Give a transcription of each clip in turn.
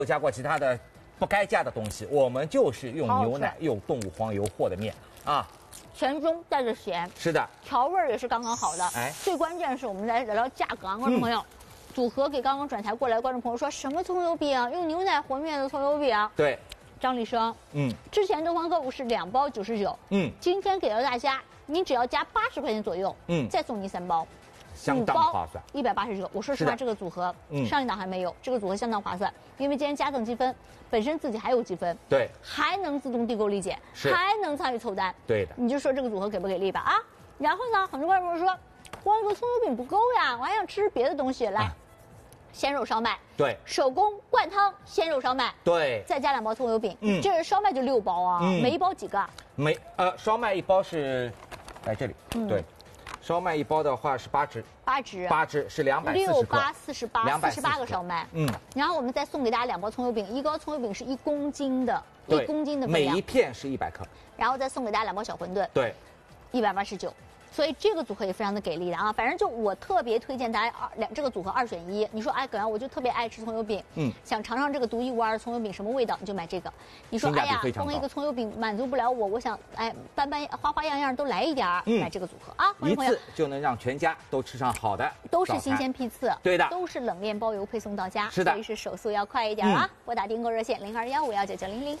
加过其他的不该加的东西，我们就是用牛奶、用动物黄油和的面啊。 甜中带着咸， 是的， 调味也是刚刚好的。 哎， 最关键是我们来聊聊价格啊，观众朋友。组合给刚刚转台过来的观众朋友说什么葱油饼啊？用牛奶和面的葱油饼啊？ 对， 张丽生，之前东方购物是2包99，今天给到大家，你只要加80块钱左右，再送你3包。 相当划算 ，189。我说实话，这个组合上一档还没有，这个组合相当划算，因为今天加赠积分，本身自己还有积分， 对， 还能自动递购立减，还能参与凑单， 对的。 你就说这个组合给不给力吧啊？然后呢，很多观众朋友说，光一个葱油饼不够呀，我还想吃别的东西，来，鲜肉烧麦， 对， 手工灌汤鲜肉烧麦， 对， 再加2包葱油饼，这烧麦就6包啊，每一包几个？ 烧麦一包是，在这里，对。烧麦一包的话是8只，8只是240克 ，48个烧麦，然后我们再送给大家2包葱油饼，一包葱油饼是1公斤的，1公斤的分量， 每一片是100克， 然后再送给大家2包小馄饨， 对 ，189。所以这个组合也非常的给力的啊！反正就我特别推荐大家这个组合2选1。你说哎，葛阳我就特别爱吃葱油饼，想尝尝这个独一无二的葱油饼什么味道，你就买这个。你说哎呀，光一个葱油饼满足不了我，我想哎花花样样都来一点买这个组合啊！ 一次就能让全家都吃上好的， 都是新鲜批次， 对的， 都是冷链包邮配送到家， 是的， 所以是手速要快一点啊！拨打订购热线0215199900。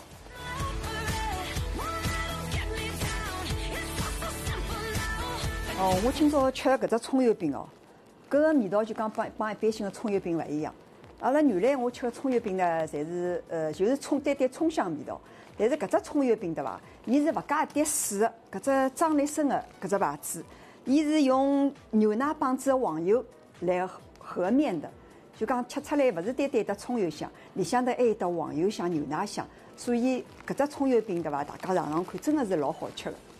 哦，我今朝吃搿只葱油饼哦，搿个味道就讲帮一般性的葱油饼勿一样。阿拉原来我吃的葱油饼呢，侪是就是单葱香味道。但是搿只葱油饼对伐？伊是勿加一滴水的，搿只张力生的搿只牌子，伊是用牛奶帮子的黄油来和面的，就讲吃出来勿是单单的葱油香，里向头还有得黄油香、牛奶香，所以搿只葱油饼对伐？大家尝尝看，真的是老好吃的。